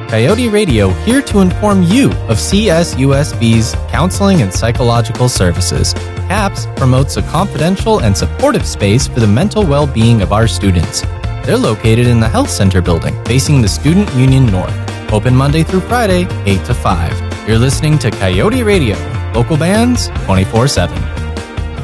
Coyote Radio, here to inform you of CSUSB's counseling and psychological services. CAPS promotes a confidential and supportive space for the mental well-being of our students. They're located in the Health Center building, facing the Student Union North. Open Monday through Friday, 8 to 5. You're listening to Coyote Radio, local bands 24/7.